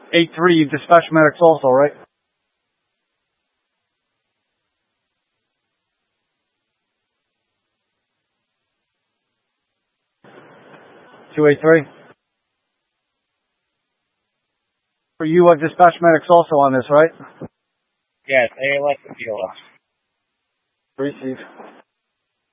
8-3, you dispatch medics also, right? 283. For you, dispatch medics also on this, right? Yes, ALS and PLS. Receive.